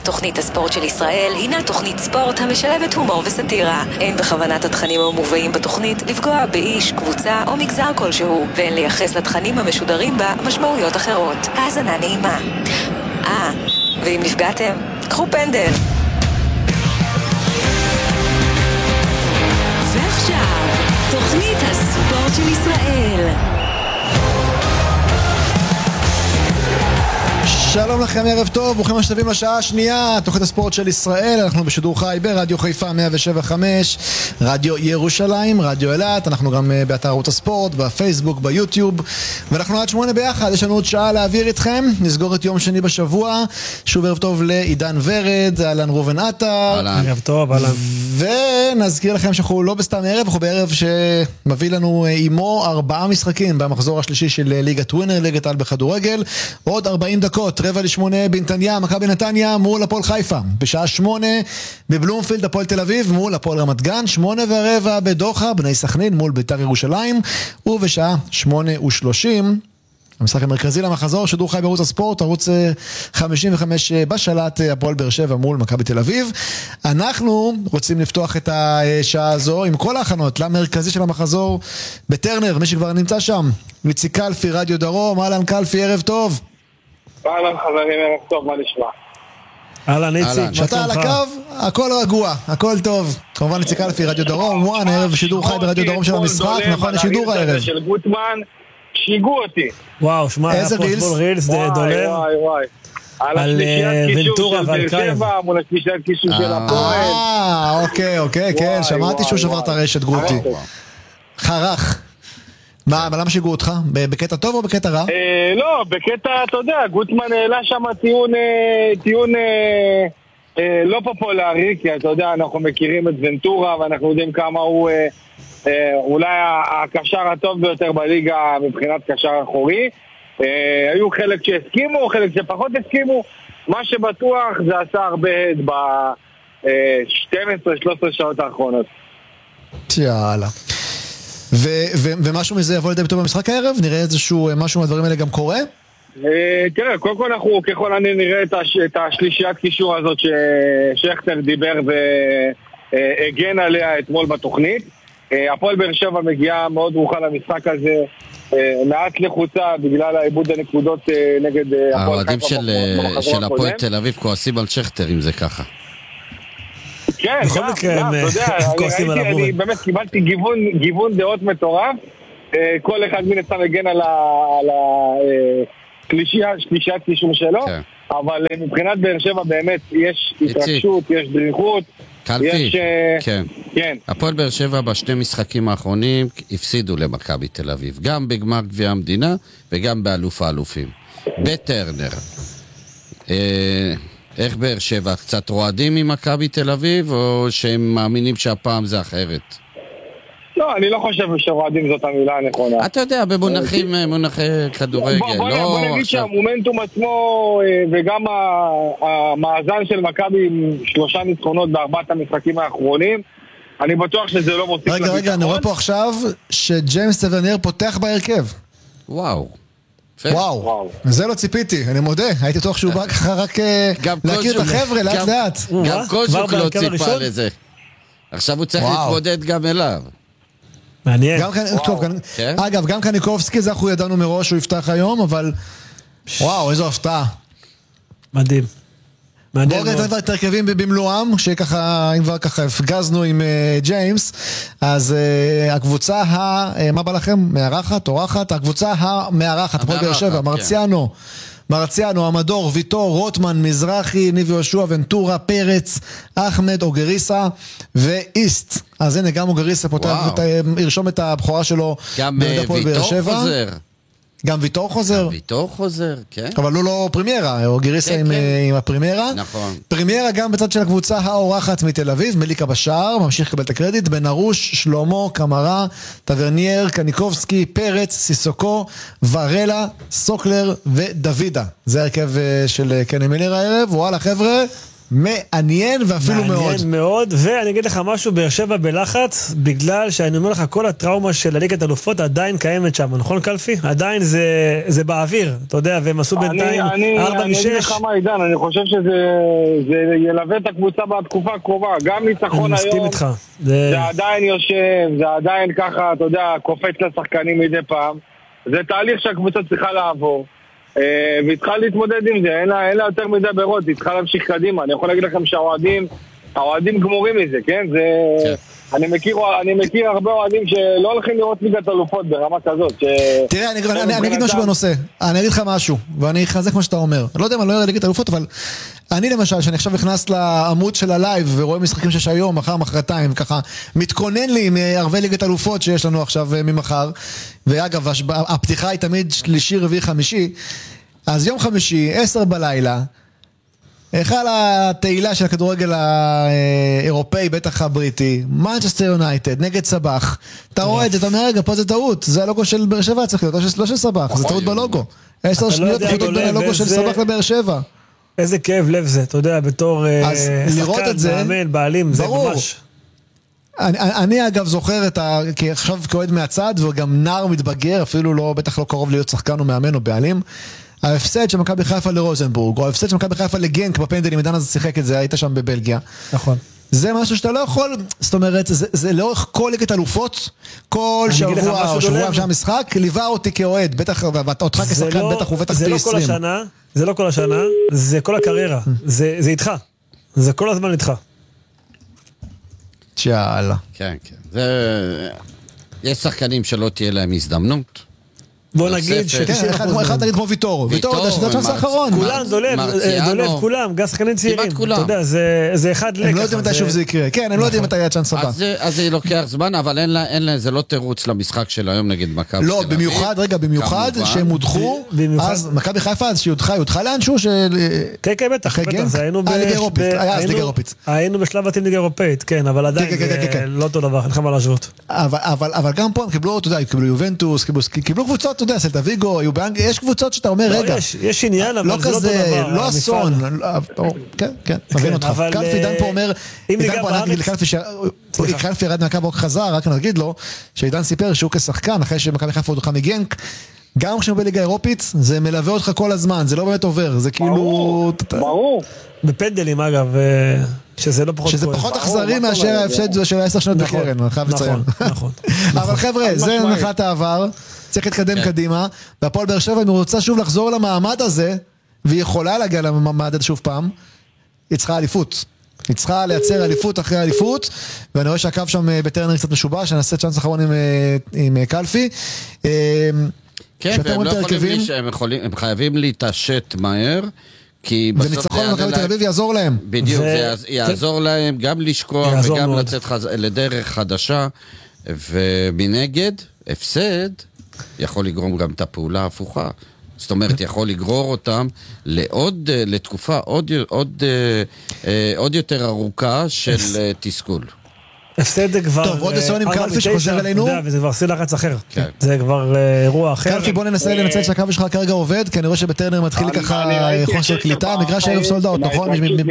תוכנית הספורט של ישראל הינה תוכנית ספורט המשלבת הומור וסטירה. אין בכוונת התכנים המובאים בתוכנית לפגוע באיש, קבוצה או מגזר כלשהו, ואין לייחס לתכנים המשודרים בה משמעויות אחרות. האזנה נעימה. ואם נפגעתם, קחו פנדל. ועכשיו, תוכנית הספורט של ישראל. שלום לכם, ערב טוב, ברוכים השבים לשעה השנייה, תוכנית הספורט של ישראל. אנחנו בשידור חי ברדיו חיפה 107.5, רדיו ירושלים, רדיו אילת. אנחנו גם באתר ערוץ הספורט, בפייסבוק, ביוטיוב, ואנחנו עד 8 ביחד. יש לנו עוד שעה להעביר איתכם, נסגור את יום שני בשבוע. שוב ערב טוב לעידן ורד, אהלן ראובן עטר. ערב טוב, אהלן. ונזכיר לכם שאנחנו לא בסתם ערב, אנחנו בערב שמביא לנו עמו 4 משחקים במחזור השלישי של ליגת ווינר, ליגת העל בכדורגל. עוד 40 דקות, 7:45 בנתניה, מכבי נתניה מול הפועל חיפה. בשעה 8 בבלומפילד, הפועל תל אביב מול הפועל רמת גן. 8:15 בדוחה, בני סכנין מול בית"ר ירושלים. ובשעה 8:30 המשחק המרכזי למחזור, שידור חי בערוץ הספורט, ערוץ 55 בשלט, הפועל באר שבע מול מכבי תל אביב. אנחנו רוצים לפתוח את השעה הזו עם כל ההכנות למרכזי של המחזור בטרנר, מי שכבר נמצא שם, מיצי קלפי, רדיו דרום. אהלן קלפי, ערב טוב. אהלן חברים, ערב טוב, מה נשמע? אהלן איציק, שאתה על הקו, הכל רגוע, הכל טוב. כמובן מיצי קלפי, רדיו דרום, וואן, ערב שידור חי ברדיו דרום של המשחק, נכון, לשידור הערב. של גוטמן, שיגעו אותי. וואו, שמע, היה פוטבול רילס דולב. וואי. על ונטורה ועל קיים. מול השלישיית קישור של הפועל. אוקיי, כן, שמעתי שהוא שבר את הרשת גוטי. חרך. למה שיגעו אותך? בקטע טוב או בקטע רע? לא, בקטע, אתה יודע, גוטמן העלה שם טיעון לא פופולרי, כי אתה יודע, אנחנו מכירים את ונטורה, ואנחנו יודעים כמה הוא אולי הקשר הטוב ביותר בליגה מבחינת קשר אחורי. היו חלק שהסכימו, חלק שפחות הסכימו. מה שבטוח זה עשה הרבה ב-12-13 שעות האחרונות. יאללה. ומשהו מזה יבוא לידי ביטוי במשחק הערב? נראה איזשהו משהו מהדברים האלה גם קורה? תראה, קודם כל אנחנו ככל אני נראה את השלישיית קישור הזאת ששכטר דיבר והגן עליה אתמול בתוכנית. הפועל באר שבע מגיעה מאוד רוחה למשחק הזה, מעט לחוצה בגלל העיבוד הנקודות נגד הפועל חיפה. האוהדים של הפועל תל אביב כועסים על שכטר אם זה ככה. כן, אתה יודע, אני באמת קיבלתי גיוון דעות מטורף. כל אחד מן הסתם הגן על השלישיית קישור שלו, אבל מבחינת באר שבע באמת יש התרגשות, יש דריכות. קלפי, כן. הפועל באר שבע בשני משחקים האחרונים הפסידו למכבי תל אביב, גם בגמר גביע המדינה וגם באלוף האלופים. בטרנר. איך באר שבע? קצת רועדים ממכבי תל אביב, או שהם מאמינים שהפעם זה אחרת? לא, אני לא חושב שרועדים זאת המילה הנכונה. אתה יודע, במונחי כדורגל. בוא נגיד שהמומנטום עצמו, וגם המאזן של מכבי עם 3 ניצחונות ב4 המשחקים האחרונים, אני בטוח שזה לא מוסיף לביטחון. רגע, אני רואה פה עכשיו שג'יימס טברנייר פותח בהרכב. וואו. זה לא ציפיתי, אני מודה. הייתי בטוח שהוא בא ככה רק להכיר את החבר'ה לאט לאט. גם קוז'וק לא ציפה לזה. עכשיו הוא צריך להתמודד גם אליו. מעניין. אגב, גם קניקובסקי, זה אנחנו ידענו מראש שהוא יפתח היום, אבל וואו, איזו הפתעה. מדהים. בואו נתן את הרכבים במלואם, שככה, אם כבר ככה הפגזנו עם ג'יימס, אז הקבוצה מה בא לכם? מארחת, אורחת? הקבוצה המארחת, הפועל באר שבע, מרציאנו, המדור, ויטור, רוטמן, מזרחי, ניב יהושע, ונטורה, פרץ, אחמד, אוגריסה ואיסט. אז הנה, גם אוגריסה פותח, ירשום את הבחורה שלו בהפועל באר שבע. גם ויטור חוזר. ויטור חוזר, כן. אבל הוא לא פרימיירה, או גיריסה עם הפרימיירה. נכון. פרימיירה גם בצד של הקבוצה האורחת מתל אביב, מליקה בשער, ממשיך לקבל את הקרדיט, בן ארוש, שלמה, קמרה, טברנייר, קניקובסקי, פרץ, סיסוקו, ורלה, סוקלר ודוידה. זה הרכב של קני מילר הערב. וואלה חבר'ה, מעניין ואפילו מאוד. מעניין מאוד, ואני אגיד לך משהו, באר שבע בלחץ, בגלל שאני אומר לך, כל הטראומה של הליגת אלופות עדיין קיימת שם, נכון קלפי? עדיין זה באוויר, אתה יודע, והם עשו בינתיים 4-6. אני אגיד לך מה עידן, אני חושב שזה ילווה את הקבוצה בתקופה הקרובה, גם ניצחון היום, זה עדיין יושב, זה עדיין ככה, אתה יודע, קופץ לשחקנים מדי פעם, זה תהליך שהקבוצה צריכה לעבור. והיא צריכה להתמודד עם זה, אין לה יותר מדי ברות, היא צריכה להמשיך קדימה. אני יכול להגיד לכם שהאוהדים גמורים מזה, כן? אני מכיר הרבה אוהדים שלא הולכים לראות ליגת אלופות ברמה כזאת. תראה, אני אגיד משהו בנושא, אני אגיד לך משהו, ואני אחזק מה שאתה אומר. אני לא יודע אם אני לא אראה ליגת אלופות, אבל אני למשל, שאני עכשיו נכנס לעמוד של הלייב ורואה משחקים שיש היום, מחר, מחרתיים, ככה, מתכונן לי מערבי ליגת אלופות שיש לנו עכשיו ממחר, ואגב, הפתיחה היא תמיד שלישי, רביעי, חמישי, אז יום חמישי, 10 בלילה, החל התהילה של הכדורגל האירופאי, בטח הבריטי, מנצ'סטר יונייטד, נגד סבח, אתה רואה את זה, אתה אומר, רגע, פה זה טעות, זה הלוגו של באר שבע צריך להיות, לא של סבח, זה טעות בלוגו, 10 שניות חוטות בין הלוגו של סבח לבאר שבע. איזה כאב לב זה, אתה יודע, בתור שחקן, מאמן, בעלים, זה ממש. אני אגב זוכר כי עכשיו כועד מהצד, וגם נער מתבגר, אפילו לא, בטח לא קרוב להיות שחקן או מאמן או בעלים, ההפסד של מכבי חיפה לרוזנבורג, או ההפסד של מכבי חיפה לגנק בפנדלים, עידן אז שיחק את זה, היית שם בבלגיה. נכון. זה משהו שאתה לא יכול, זאת אומרת, זה לאורך כל ליגת אלופות, כל שבוע או שבוע שהמשחק, ליווה אותי כאוהד, בטח, ואותך כשחקן בטח ובטח פי 20. זה לא כל השנה, זה כל הקריירה, זה איתך, זה כל הזמן איתך. תשאלה. כן, כן. יש שחקנים שלא תהיה להם הזדמנות. בוא נגיד אחד נגיד כמו ויטור, ויטור זה השנץ האחרון, כולם, דולב, כולם, גם שחקנים צעירים, אתה יודע, זה אחד לקח. הם לא יודעים מתי שוב זה יקרה, כן, הם לא יודעים מתי היה צ'אנס הבא. אז זה לוקח זמן, אבל זה לא תירוץ למשחק של היום נגד מכבי. לא, במיוחד, רגע, במיוחד שהם הודחו, אז מכבי חיפה, אז שיודחה לאנשהו, כן, כן, בטח, היינו בשלב בתים ליגה אירופאית, כן, אבל עדיין לא אותו דבר, אין לך מה להשוות. אבל גם פה הם קיבלו, אתה יודע, קיבלו יובנטוס, קיבלו קבוצות, אתה יודע, סלטה ויגו, יש קבוצות שאתה אומר, רגע, יש עניין, אבל זה לא אותו דבר. לא אסון, כן, כן, מבין אותך. קלפי דן פה אומר, קלפי ירד מהקו רק חזר, רק נגיד לו, שעידן סיפר שהוא כשחקן, אחרי שמכבי חיפה הודחה מגנק, גם כשהוא בליגה אירופית, זה מלווה אותך כל הזמן, זה לא באמת עובר, זה כאילו... ברור. בפנדלים אגב, שזה לא פחות... שזה פחות אכזרי מאשר ההפסד של 10 שנות בקרן, אני חייב לציין. נכון. אבל חבר'ה, זה נחת העבר, צריך להתקדם קדימה, והפועל באר שבע, אם הוא רוצה שוב לחזור למעמד הזה, והיא יכולה להגיע למעמד הזה שוב פעם, היא צריכה אליפות. היא צריכה לייצר אליפות אחרי אליפות, ואני רואה שהקו שם בטרנר קצת משובש, שאני אעשה צ'אנס אחרון עם קלפי. כן, והם לא יכולים, הם חייבים להתעשת מהר, כי וניצחון במכבי תל אביב יעזור להם. בדיוק, זה יעזור להם גם לשקוע וגם לצאת לדרך חדשה, ומנגד, הפסד יכול לגרום גם את הפעולה ההפוכה. זאת אומרת, יכול לגרור אותם לתקופה עוד יותר ארוכה של תסכול. הפסד כבר... טוב, עוד ניסיון עם קלפי שחוזר אלינו. וזה כבר סי לחץ אחר. זה כבר אירוע אחר. קלפי, בוא ננסה לנצל שהקו שלך כרגע עובד, כי אני רואה שבטרנר מתחיל ככה חוסר קליטה, מגרש הערב סולדאות, נכון?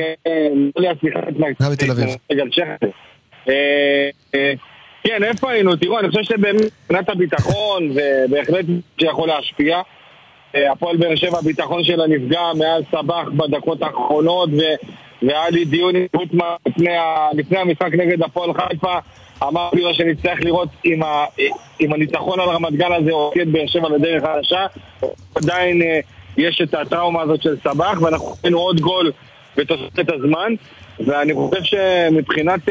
מכבי תל אביב. כן, איפה היינו? תראו, אני חושב שבאמת הביטחון, ובהחלט שיכול להשפיע. הפועל באר שבע, הביטחון שלה נפגע מאז סבח בדקות האחרונות, והיה לי דיון עם גוטמן לפני המשחק נגד הפועל חיפה, אמרתי לו שנצטרך לראות אם הניצחון על רמת גן הזה הוקד באר שבע לדרך חדשה. עדיין יש את הטראומה הזאת של סבח, ואנחנו ראינו עוד גול בתוספת הזמן, ואני חושב שמבחינת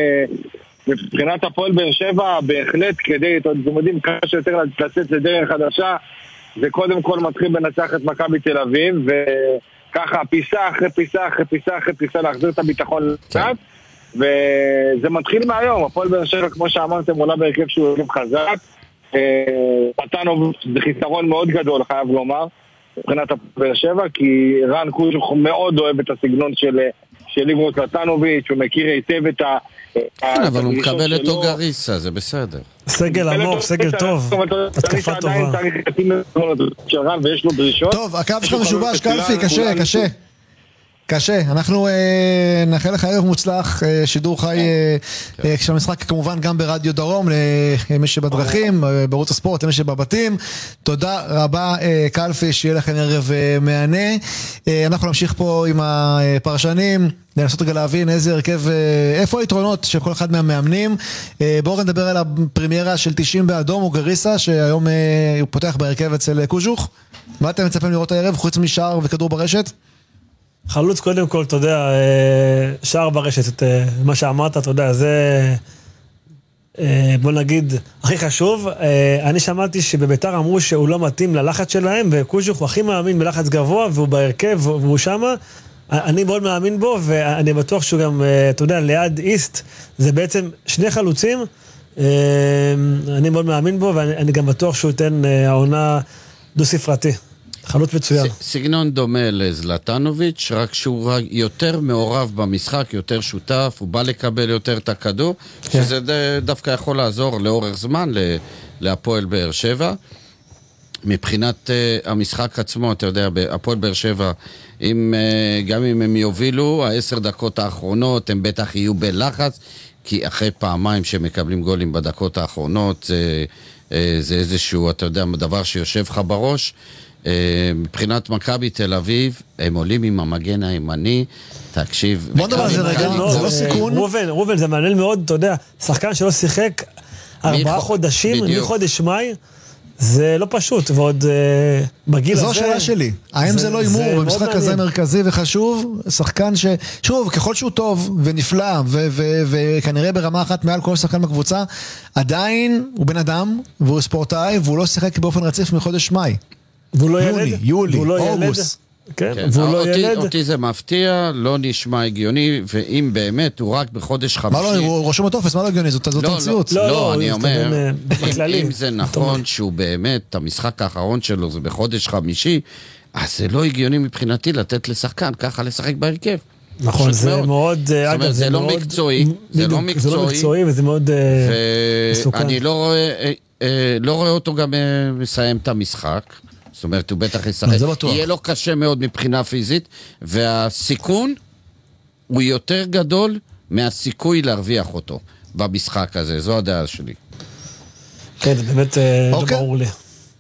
הפועל באר שבע, בהחלט כדי, אתם יודעים, כמה שיותר לצאת לדרך חדשה, זה קודם כל מתחיל בנצח את מכבי תל אביב, וככה פיסה אחרי פיסה אחרי פיסה אחרי פיסה להחזיר את הביטחון לצד, וזה מתחיל מהיום. הפועל באר שבע, כמו שאמרתם, עולה בהרכב שהוא הרכב חזק, נתנו זה חיסרון מאוד גדול, חייב לומר, מבחינת הפועל באר שבע, כי רן קוז'וך מאוד אוהב את הסגנון של ליגרוס לטנוביץ', הוא מכיר היטב את כן, אבל הוא מקבל את אוגריסה, זה בסדר. סגל עמוק, סגל טוב, התקפה טובה. טוב, הקו שלך משובש, קלפי, קשה. קשה. אנחנו נאחל לך ערב מוצלח, שידור חי של המשחק, כמובן גם ברדיו דרום, למי שבדרכים, בערוץ הספורט, למי שבבתים. תודה רבה, קלפי, שיהיה לכם ערב מענה. אנחנו נמשיך פה עם הפרשנים, לנסות רגע להבין איזה הרכב, איפה היתרונות של כל אחד מהמאמנים. בואו נדבר על הפרימיירה של 90 באדום, אוגריסה, שהיום הוא פותח בהרכב אצל קוז'וך. מה אתם מצפים לראות הערב, חוץ משער וכדור ברשת? חלוץ קודם כל, אתה יודע, שער ברשת, מה שאמרת, אתה יודע, זה, בוא נגיד, הכי חשוב. אני שמעתי שבביתר אמרו שהוא לא מתאים ללחץ שלהם, וקוז'וך הוא הכי מאמין בלחץ גבוה, והוא בהרכב, והוא שמה. אני מאוד מאמין בו, ואני בטוח שהוא גם, אתה יודע, ליד איסט, זה בעצם שני חלוצים. אני מאוד מאמין בו, ואני גם בטוח שהוא ייתן העונה דו ספרתי. חלוץ מצוין. סגנון דומה לזלטנוביץ', רק שהוא יותר מעורב במשחק, יותר שותף, הוא בא לקבל יותר את הכדור, שזה דווקא יכול לעזור לאורך זמן להפועל באר שבע. מבחינת המשחק עצמו, אתה יודע, הפועל באר שבע, גם אם הם יובילו, 10 דקות האחרונות, הם בטח יהיו בלחץ, כי אחרי פעמיים שמקבלים גולים בדקות האחרונות, זה איזשהו, אתה יודע, דבר שיושב לך בראש. מבחינת מכבי תל אביב, הם עולים עם המגן הימני, תקשיב. בוא נדבר על זה רגע, זה לא סיכון. רובן, זה מעניין מאוד, אתה יודע, שחקן שלא שיחק 4 חודשים, מחודש מאי, זה לא פשוט, ועוד בגיל הזה... זו השאלה שלי, האם זה לא אימור במשחק כזה מרכזי וחשוב, שחקן שוב, ככל שהוא טוב ונפלא, וכנראה ברמה אחת מעל כל שחקן בקבוצה, עדיין הוא בן אדם, והוא ספורטאי, והוא לא שיחק באופן רציף מחודש מאי. והוא לא ילד? יולי, אוגוסט. כן, והוא לא ילד. אותי זה מפתיע, לא נשמע הגיוני, ואם באמת הוא רק בחודש חמישי... מה לא, הוא רושם בטופס, מה לא הגיוני? זאת המציאות. לא, אני אומר, אם זה נכון שהוא באמת, המשחק האחרון שלו זה בחודש חמישי, אז זה לא הגיוני מבחינתי לתת לשחקן, ככה לשחק בהרכב. נכון, זה מאוד... זאת אומרת, זה לא מקצועי, זה לא מקצועי, וזה מאוד מסוכן. אני לא רואה אותו גם מסיים את המשחק. זאת אומרת, הוא בטח ישחק. יהיה לו קשה מאוד מבחינה פיזית, והסיכון הוא יותר גדול מהסיכוי להרוויח אותו במשחק הזה. זו הדעה שלי. כן, זה באמת לא ברור לי.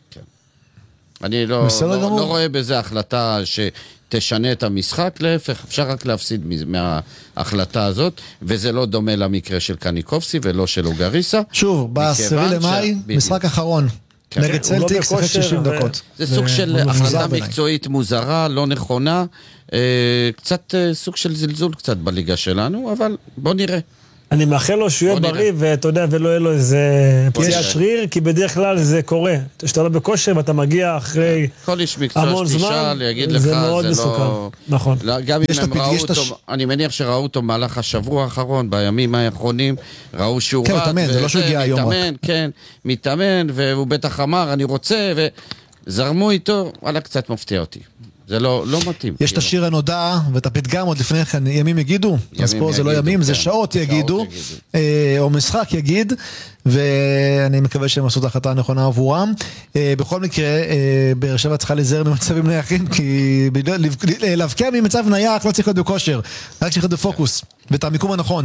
אני לא רואה בזה החלטה שתשנה את המשחק, להפך, אפשר רק להפסיד מההחלטה הזאת, וזה לא דומה למקרה של קניקובסקי ולא של אוגריסה. שוב, ב10 למאי, משחק אחרון. נגד צלטיק, שחק 60 דקות. זה סוג של החלטה מקצועית מוזרה, לא נכונה, קצת סוג של זלזול קצת בליגה שלנו, אבל בוא נראה. אני מאחל לו שהוא יהיה בריא, ואתה יודע, ולא יהיה לו איזה פציעת שריר, כי בדרך כלל זה קורה. שאתה לא בכושר ואתה מגיע אחרי כל איש מקצוע שתשאל, יגיד לך, זה מאוד מסוכן. נכון. גם אם הם ראו אותו, אני מניח שראו אותו מהלך השבוע האחרון, בימים האחרונים, ראו שהוא רץ, זה לא שהוא הגיע היום רק. כן, מתאמן, והוא בטח אמר, אני רוצה, וזרמו איתו, וואלה, קצת מפתיע אותי. זה לא מתאים. יש את השיר הנודע ואת הפתגם עוד לפני כן, ימים יגידו, אז פה זה לא ימים, זה שעות יגידו, או משחק יגיד, ואני מקווה שהם עשו את ההחלטה הנכונה עבורם. בכל מקרה, באר שבע צריכה להיזהר ממצבים נייחים, כי להבקיע ממצב נייח לא צריך להיות בכושר, רק צריך להיות בפוקוס, ואת המיקום הנכון.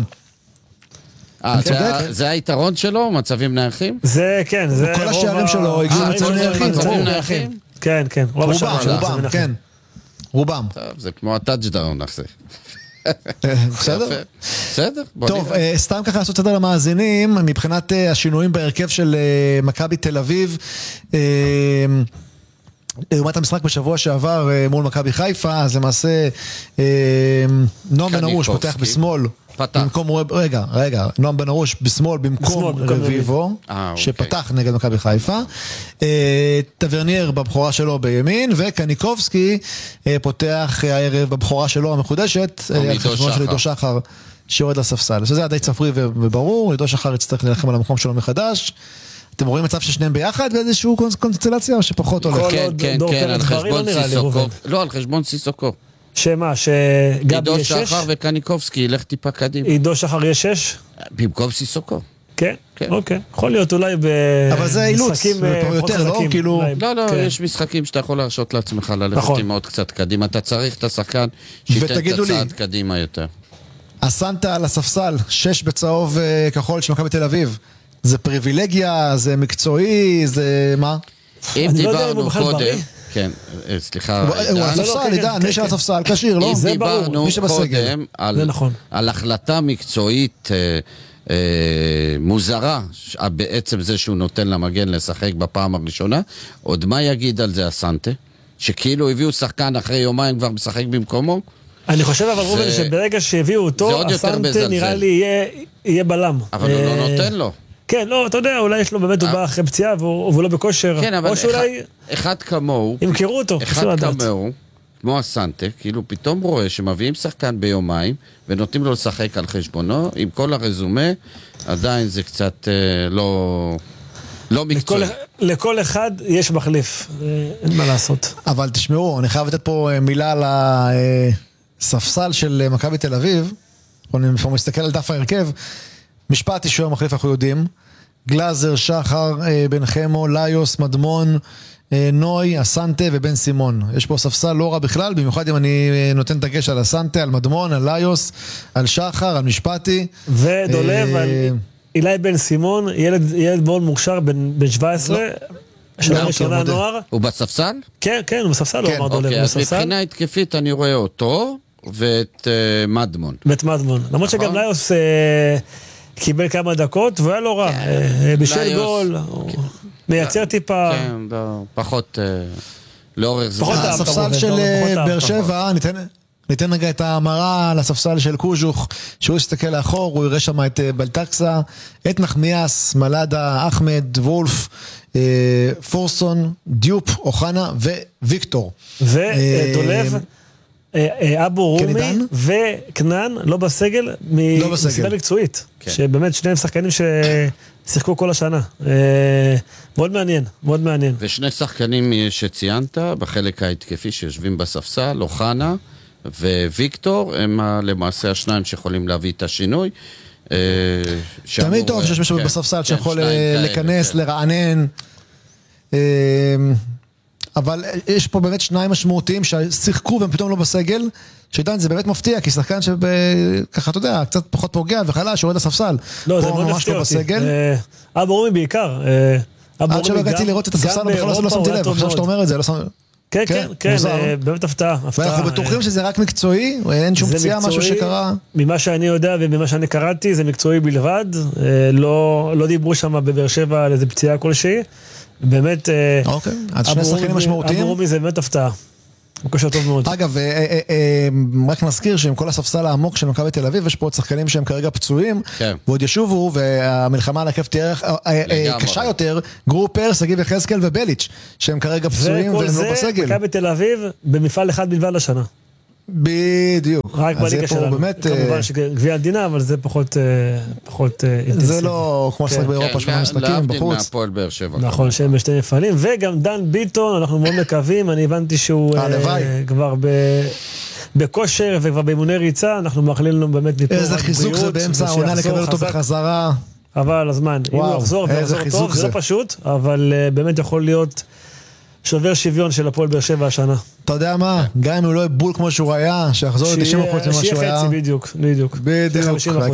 זה היתרון שלו, מצבים נייחים? זה כן, זה כל השערים שלו הגיעו מצבים נייחים. כן, כן, רובם, כן. רובם. זה כמו הטאצ'דאון אחרי. בסדר? בסדר. טוב, סתם ככה לעשות סדר למאזינים, מבחינת השינויים בהרכב של מכבי תל אביב, לעומת המשחק בשבוע שעבר מול מכבי חיפה, אז למעשה נועם בן ארוש פותח בשמאל. נועם בן ארוש בשמאל במקום רביבו, שפתח נגד מכבי חיפה. טברנייר בבחורה שלו בימין, וקניקובסקי פותח הערב בבחורה שלו המחודשת, על חשבון של עידו שחר שיורד לספסל. שזה היה די צפרי וברור, עידו שחר יצטרך ללחם על המקום שלו מחדש. אתם רואים מצב ששניהם ביחד באיזשהו קונסטלציה או שפחות הולך? כן, על חשבון סיסוקו. לא, על חשבון סיסוקו. שמה, שגבי עידו יש 6? שחר וקניקובסקי ילך טיפה קדימה. עידו שחר יש 6? במקום סיסוקו. כן, אוקיי. יכול להיות אולי אבל זה אילוץ, יותר, לא? כאילו... לא, יש משחקים שאתה יכול להרשות לעצמך ללכת עם עוד קצת קדימה. אתה צריך את השחקן שייתן את הצעד קדימה יותר. הסנטה על הספסל, 6 בצהוב כחול של מכבי תל אביב. זה פריבילגיה, זה מקצועי, זה מה? אם דיברנו קודם... כן, סליחה. הוא הספסל, עידן, מי שהספסל קשיר, לא? אם דיברנו קודם על החלטה מקצועית מוזרה, בעצם זה שהוא נותן למגן לשחק בפעם הראשונה, עוד מה יגיד על זה הסנטה? שכאילו הביאו שחקן אחרי יומיים כבר משחק במקומו? אני חושב אבל רובן שברגע שהביאו אותו, הסנטה נראה לי יהיה בלם. אבל הוא לא נותן לו. כן, לא, אתה יודע, אולי יש לו באמת, הוא בא אחרי פציעה והוא לא בכושר. כן, אבל אחד כמוהו, ימכרו אותו, אחד כמוהו, כמו הסנטה, כאילו פתאום רואה שמביאים שחקן ביומיים ונותנים לו לשחק על חשבונו, עם כל הרזומה, עדיין זה קצת לא מקצועי. לכל אחד יש מחליף, אין מה לעשות. אבל תשמעו, אני חייב לתת פה מילה על הספסל של מכבי תל אביב, אני מסתכל על דף ההרכב, משפטי שוער מחליף אנחנו יודעים, גלאזר, שחר, בן חמו, ליוס, מדמון, נוי, הסנטה ובן סימון. יש פה ספסל לא רע בכלל, במיוחד אם אני נותן דגש על הסנטה, על מדמון, על ליוס, על שחר, על משפטי. ודולב על אילי בן סימון, ילד מאוד מוכשר, בן 17, שנה ראשונה נוער. הוא בספסל? כן, הוא בספסל, הוא אמר דולב. אז מבחינה התקפית אני רואה אותו ואת מדמון. ואת מדמון. למרות שגם ליוס קיבל כמה דקות, והוא היה לא רע. בשל גול, מייצר טיפה... כן, פחות לאורך זמן. הספסל של באר שבע, ניתן רגע את ההמרה לספסל של קוז'וך, שהוא יסתכל לאחור, הוא יראה שם את בלטקסה, את נחמיאס, מלאדה, אחמד, וולף, פורסון, דיופ, אוחנה וויקטור. ודולב, אבו רומי וקנן, לא בסגל, מסיבה מקצועית. שבאמת שניהם שחקנים ששיחקו כל השנה. מאוד מעניין, מאוד מעניין. ושני שחקנים שציינת, בחלק ההתקפי שיושבים בספסל, אוחנה וויקטור, הם למעשה השניים שיכולים להביא את השינוי. תמיד טוב שיש מישהו בספסל שיכול להיכנס, לרענן. אבל יש פה באמת שניים משמעותיים ששיחקו והם פתאום לא בסגל, שעדיין זה באמת מפתיע, כי שחקן שככה אתה יודע, קצת פחות פוגע וחלש, יורד לספסל. לא, זה מאוד מפתיע אותי. אבו רומי בעיקר. עד שלא הגעתי לראות את הספסל, בכלל לא שמתי לב, עכשיו שאתה אומר את זה, לא שמתי לב. כן, באמת הפתעה. ואנחנו בטוחים שזה רק מקצועי, אין שום פציעה, משהו שקרה. ממה שאני יודע וממה שאני קראתי, זה מקצועי בלבד, לא דיברו שם בבאר שבע על איזה פציעה כלשהי, באמת, אוקיי, אז שני שחקנים משמעותיים. אבו רומי זה באמת הפתעה. הוא קשר טוב מאוד. אגב, רק נזכיר שעם כל הספסל העמוק של מכבי תל אביב, יש פה עוד שחקנים שהם כרגע פצועים, ועוד ישובו, והמלחמה על הכיף תהיה קשה יותר, גרופר, סגיב יחזקאל ובליץ', שהם כרגע פצועים והם לא בסגל. וכל זה, מכבי תל אביב, במפעל אחד בלבד לשנה. בדיוק. רק בליגה שלנו. כמובן שגביע המדינה, אבל זה פחות אינטנסיבי. זה לא כמו שחק באירופה, שמונה משחקים בחוץ. מהפועל באר שבע. נכון, שהם בשתי מפעלים. וגם דן ביטון, אנחנו מאוד מקווים, אני הבנתי שהוא כבר בכושר וכבר באימוני ריצה, אנחנו מאחלים לנו באמת מפה. איזה חיזוק זה באמצע העונה לקבל אותו בחזרה. אבל הזמן, אם הוא יחזור טוב, זה לא פשוט, אבל באמת יכול להיות שובר שוויון של הפועל באר שבע השנה. אתה יודע מה? גם אם הוא לא יהיה בול כמו שהוא היה, שיחזור ל-90% ממה שהוא היה. שיהיה חצי בדיוק. בדיוק.